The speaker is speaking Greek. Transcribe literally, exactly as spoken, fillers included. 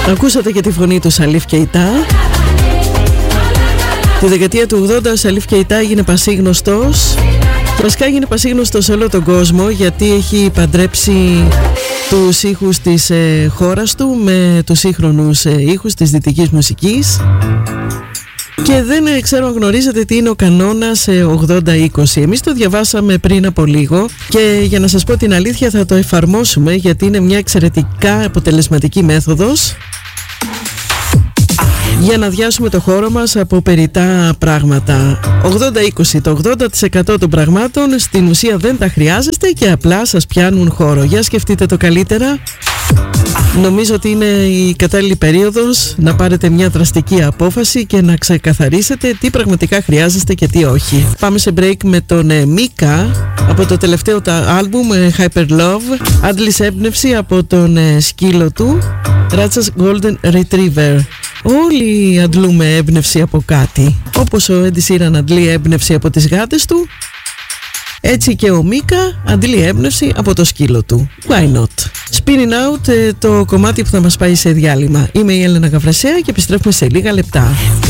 Ακούσατε και τη φωνή του Σαλίφ Κεϊτά. Τη δεκαετία του ογδόντα ο Σαλίφ Κεϊτά έγινε πασίγνωστος. Βασικά έγινε πασίγνωστος σε όλο τον κόσμο, γιατί έχει παντρέψει τους ήχους της ε, χώρας του με τους σύγχρονους ε, ήχους της δυτικής μουσικής. Και δεν ε, ξέρω αν γνωρίζετε τι είναι ο κανόνας ε, ογδόντα είκοσι. Εμείς το διαβάσαμε πριν από λίγο και για να σας πω την αλήθεια θα το εφαρμόσουμε, γιατί είναι μια εξαιρετικά αποτελεσματική μέθοδος για να αδειάσουμε το χώρο μας από περιττά πράγματα. ογδόντα είκοσι. Το ογδόντα τοις εκατό των πραγμάτων στην ουσία δεν τα χρειάζεστε και απλά σας πιάνουν χώρο. Για σκεφτείτε το καλύτερα. Νομίζω ότι είναι η κατάλληλη περίοδος να πάρετε μια δραστική απόφαση και να ξεκαθαρίσετε τι πραγματικά χρειάζεστε και τι όχι. Πάμε σε break με τον ε, Μίκα από το τελευταίο τα άλμπουμ ε, Hyper Love. Άντλησε έμπνευση από τον ε, σκύλο του, Ράτσας Golden Retriever. Όλοι αντλούμε έμπνευση από κάτι. Όπως ο Έντι Σίραν αντλεί έμπνευση από τις γάτες του, έτσι και ο Μίκα αντλεί έμπνευση από το σκύλο του. Why not? Spinning Out, το κομμάτι που θα μας πάει σε διάλειμμα. Είμαι η Έλενα Γαβρασέα και επιστρέφουμε σε λίγα λεπτά.